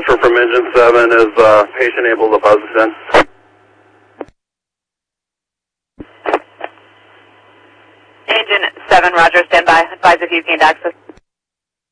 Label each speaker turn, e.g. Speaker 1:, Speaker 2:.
Speaker 1: transfer from engine 7. Is patient able to buzz us in?
Speaker 2: Engine 7, roger, stand by. Advise if you've gained access.